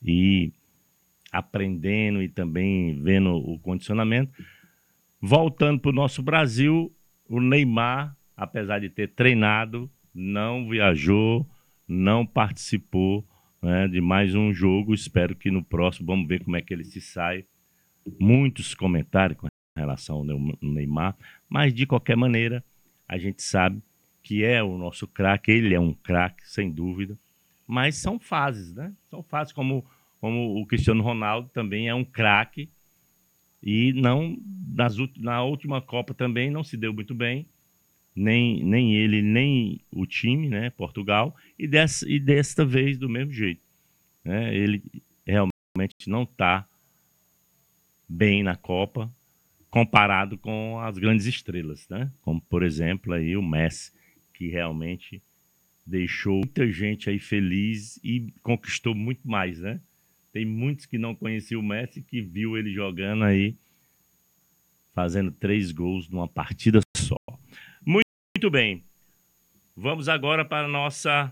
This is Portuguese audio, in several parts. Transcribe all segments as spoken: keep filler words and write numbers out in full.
e aprendendo e também vendo o condicionamento. Voltando para o nosso Brasil, o Neymar, apesar de ter treinado, não viajou, não participou, né, de mais um jogo. Espero que no próximo, vamos ver como é que ele se sai. Muitos comentários com relação ao Neymar, mas de qualquer maneira, a gente sabe que é o nosso craque, ele é um craque, sem dúvida, mas são fases, né? São fases como, como o Cristiano Ronaldo também é um craque e não nas, na última Copa também não se deu muito bem, nem, nem ele, nem o time, né, Portugal, e, dessa, e desta vez do mesmo jeito, né? Ele realmente não está bem na Copa, comparado com as grandes estrelas, né? Como, por exemplo, aí o Messi, que realmente deixou muita gente aí feliz e conquistou muito mais, né? Tem muitos que não conheciam o Messi, que viu ele jogando aí, fazendo três gols numa partida só. Muito, muito bem. Vamos agora para a nossa,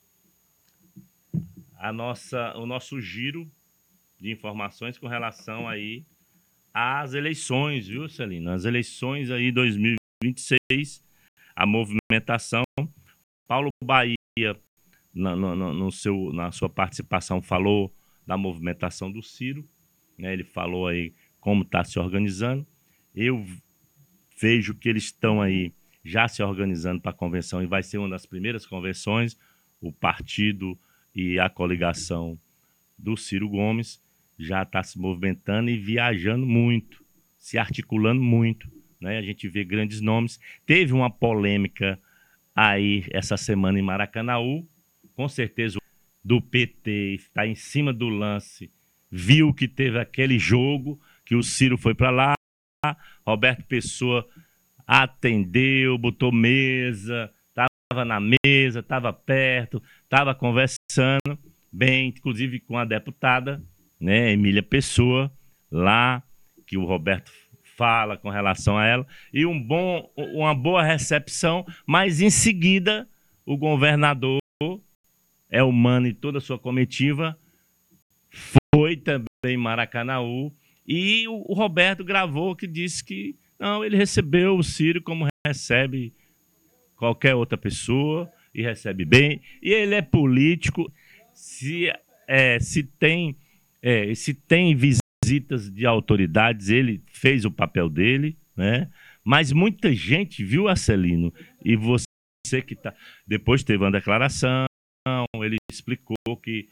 a nossa, o nosso giro de informações com relação aí às eleições, viu, Celino? As eleições aí dois mil e vinte e seis, a movimentação. Paulo Bahia, no, no, no seu, na sua participação, falou da movimentação do Ciro, né? Ele falou aí como está se organizando. Eu vejo que eles estão aí já se organizando para a convenção, e vai ser uma das primeiras convenções, o partido e a coligação do Ciro Gomes já está se movimentando e viajando muito, se articulando muito, né? A gente vê grandes nomes. Teve uma polêmica aí essa semana em Maracanaú, com certeza do P T está em cima do lance, viu que teve aquele jogo, que o Ciro foi para lá, Roberto Pessoa atendeu, botou mesa, estava na mesa, estava perto, estava conversando, bem, inclusive com a deputada, né, Emília Pessoa, lá, que o Roberto fala com relação a ela, e um bom, uma boa recepção, mas em seguida o governador Elmano e toda a sua comitiva foi também em Maracanaú, e o, o Roberto gravou que disse que não, ele recebeu o Ciro como recebe qualquer outra pessoa, e recebe bem, e ele é político. Se, é, se, tem, é, se tem visitas de autoridades, ele fez o papel dele, né? Mas muita gente viu, Arcelino, e você que tá. Depois teve uma declaração, ele explicou que.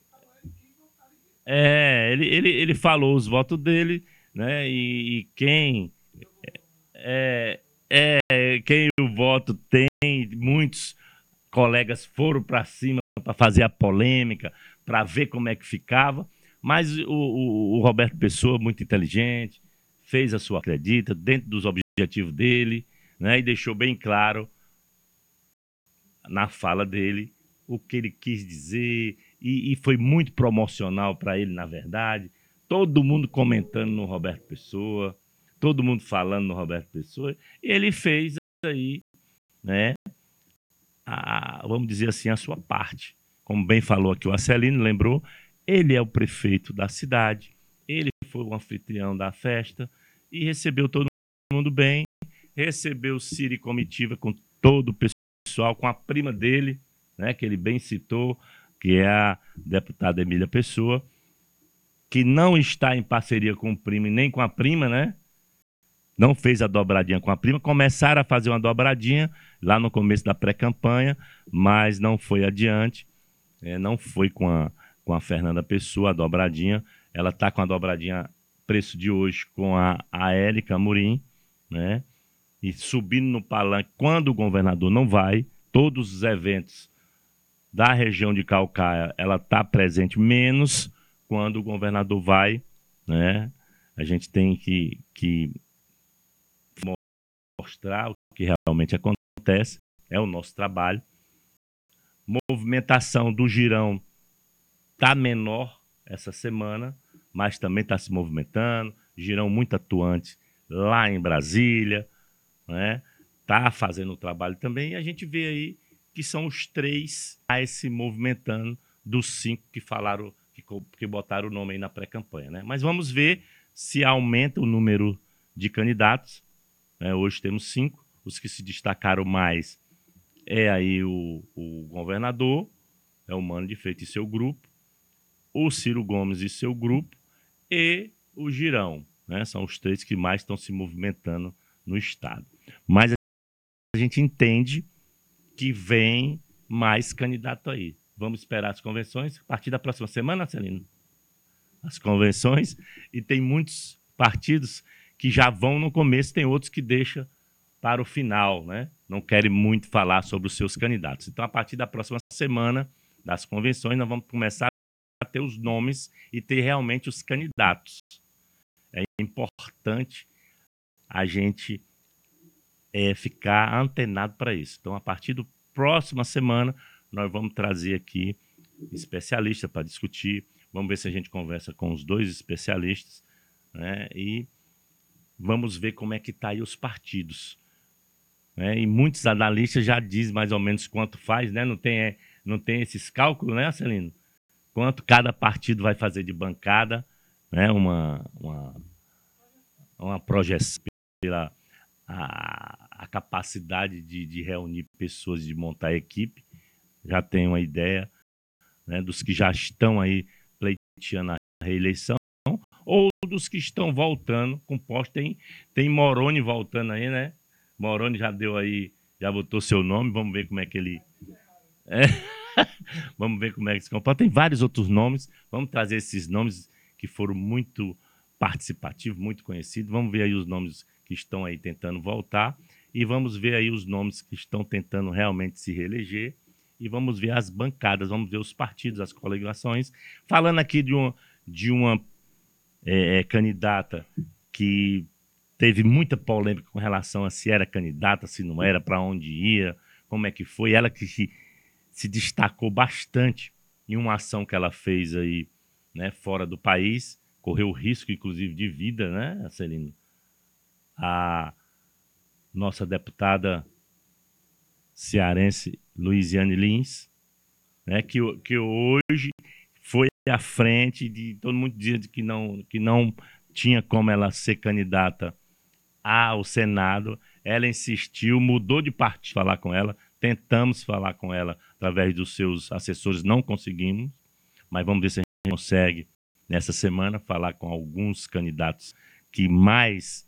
É, ele, ele, ele falou os votos dele, né? E, e quem. É, é, quem o voto tem, muitos colegas foram para cima para fazer a polêmica, para ver como é que ficava, mas o, o, o Roberto Pessoa, muito inteligente, fez a sua acredita, dentro dos objetivos dele, né, e deixou bem claro na fala dele o que ele quis dizer, e, e foi muito promocional para ele, na verdade. Todo mundo comentando no Roberto Pessoa, todo mundo falando no Roberto Pessoa, e ele fez aí, né, a, vamos dizer assim, a sua parte. Como bem falou aqui o Arcelino, lembrou, ele é o prefeito da cidade, ele foi o anfitrião da festa e recebeu todo mundo bem, recebeu o Ciro e comitiva com todo o pessoal, com a prima dele, né, que ele bem citou, que é a deputada Emília Pessoa, que não está em parceria com o primo e nem com a prima, né? Não fez a dobradinha com a prima, começaram a fazer uma dobradinha lá no começo da pré-campanha, mas não foi adiante, é, não foi com a, com a Fernanda Pessoa a dobradinha, ela está com a dobradinha preço de hoje com a, a Érica Amorim, né? E subindo no palanque, quando o governador não vai, todos os eventos da região de Caucaia, ela está presente, menos quando o governador vai, né? A gente tem que, que mostrar o que realmente acontece, é o nosso trabalho. Movimentação do Girão está menor essa semana, mas também está se movimentando. Girão muito atuante lá em Brasília, né? Está fazendo o trabalho também, e a gente vê aí que são os três a se movimentando dos cinco que falaram, que porque botaram o nome aí na pré-campanha, né? Mas vamos ver se aumenta o número de candidatos, né? Hoje temos cinco, os que se destacaram mais é aí o, o governador, é o Mano de Freitas e seu grupo, o Ciro Gomes e seu grupo e o Girão, né? São os três que mais estão se movimentando no estado. Mas a gente entende que vem mais candidato aí. Vamos esperar as convenções a partir da próxima semana, Celino? As convenções, e tem muitos partidos que já vão no começo, tem outros que deixam para o final, né? Não querem muito falar sobre os seus candidatos. Então, a partir da próxima semana das convenções, nós vamos começar a ter os nomes e ter realmente os candidatos. É importante a gente é, ficar antenado para isso. Então, a partir da próxima semana, nós vamos trazer aqui especialistas para discutir. Vamos ver se a gente conversa com os dois especialistas, né? E vamos ver como é que está aí os partidos. Né? E muitos analistas já dizem mais ou menos quanto faz, né? Não tem, é, não tem esses cálculos, né, Celino? Quanto cada partido vai fazer de bancada, né? Uma, uma, uma projeção pela a, a capacidade de, de reunir pessoas, de montar equipe. Já tem uma ideia, né, dos que já estão aí pleiteando a reeleição, ou dos que estão voltando com posto. Tem, tem Moroni voltando aí, né? Moroni já deu aí, já botou seu nome, vamos ver como é que ele... É. Vamos ver como é que se comporta. Tem vários outros nomes, vamos trazer esses nomes que foram muito participativos, muito conhecidos. Vamos ver aí os nomes que estão aí tentando voltar e vamos ver aí os nomes que estão tentando realmente se reeleger e vamos ver as bancadas, vamos ver os partidos, as coligações. Falando aqui de uma, de uma é, candidata que teve muita polêmica com relação a se era candidata, se não era, para onde ia, como é que foi. Ela que se, se destacou bastante em uma ação que ela fez aí, né, fora do país, correu risco, inclusive, de vida, né, Celino? A nossa deputada cearense Luiziane Lins, né, que, que hoje foi à frente de todo mundo dizendo que não, que não tinha como ela ser candidata ao Senado. Ela insistiu, mudou de partido, falar com ela, tentamos falar com ela através dos seus assessores, não conseguimos, mas vamos ver se a gente consegue nessa semana falar com alguns candidatos que mais,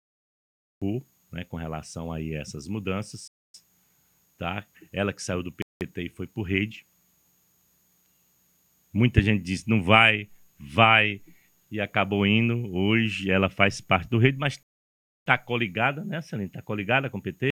né, com relação aí a essas mudanças, tá? Ela que saiu do P T e foi para o Rede. Muita gente disse não vai, vai, e acabou indo. Hoje ela faz parte do Rede, mas está coligada, né, Celina? Está coligada com o P T?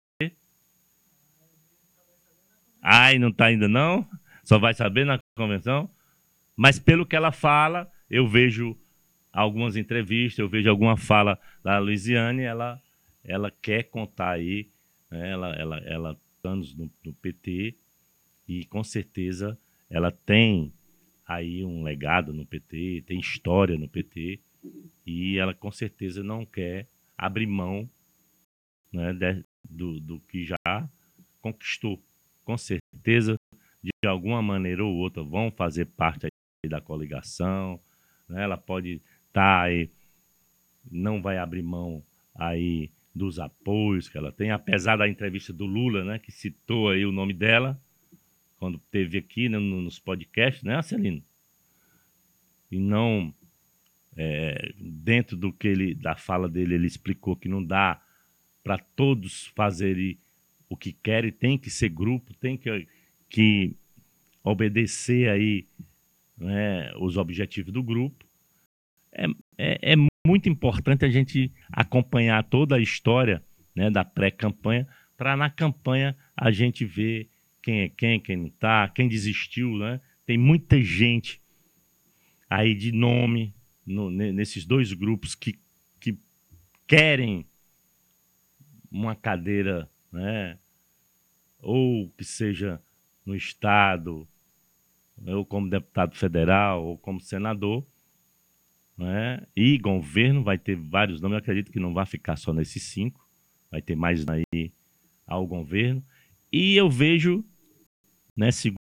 Ai, não está ainda não? Só vai saber na convenção? Mas pelo que ela fala, eu vejo algumas entrevistas, eu vejo alguma fala da Luiziane, ela, ela quer contar aí, né, ela, ela, ela anos no, no P T e com certeza ela tem aí um legado no P T, tem história no P T e ela com certeza não quer abrir mão, né, de, do, do que já conquistou. Com certeza, de alguma maneira ou outra, vão fazer parte aí da coligação, né? Ela pode estar aí, não vai abrir mão aí dos apoios que ela tem, apesar da entrevista do Lula, né, que citou aí o nome dela, quando teve aqui, né, nos podcasts, né, Celino? E não, é, dentro do que ele, da fala dele, ele explicou que não dá para todos fazerem o que querem, tem que ser grupo, tem que, que obedecer aí, né, os objetivos do grupo. É, é, é muito importante a gente acompanhar toda a história, né, da pré-campanha, para na campanha a gente ver quem é quem, quem não está, quem desistiu, né? Tem muita gente aí de nome no, nesses dois grupos que, que querem uma cadeira, né, ou que seja no Estado, ou como deputado federal, ou como senador, né? E governo, vai ter vários nomes, eu acredito que não vai ficar só nesses cinco, vai ter mais aí ao governo. E eu vejo, né, segundo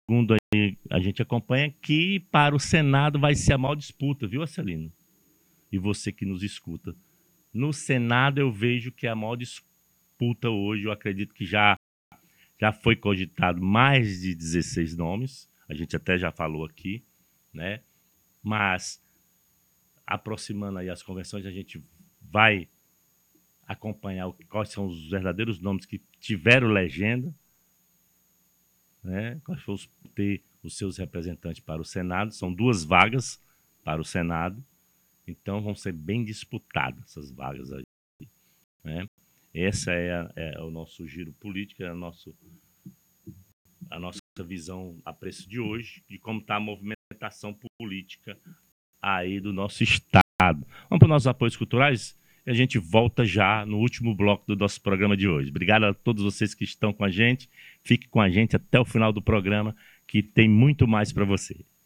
segundo aí a gente acompanha, que para o Senado vai ser a maior disputa, viu, Arcelino? E você que nos escuta. No Senado eu vejo que é a maior disputa hoje, eu acredito que já, já foi cogitado mais de dezesseis nomes, a gente até já falou aqui, né? Mas aproximando aí as convenções, a gente vai acompanhar quais são os verdadeiros nomes que tiveram legenda, né? Quais foram ter os seus representantes para o Senado. São duas vagas para o Senado, então vão ser bem disputadas essas vagas aí, né? Essa é, a, é o nosso giro político, é a, nosso, a nossa visão a preço de hoje, de como está a movimentação política aí do nosso estado. Vamos para os nossos apoios culturais e a gente volta já no último bloco do nosso programa de hoje. Obrigado a todos vocês que estão com a gente. Fique com a gente até o final do programa, que tem muito mais para você.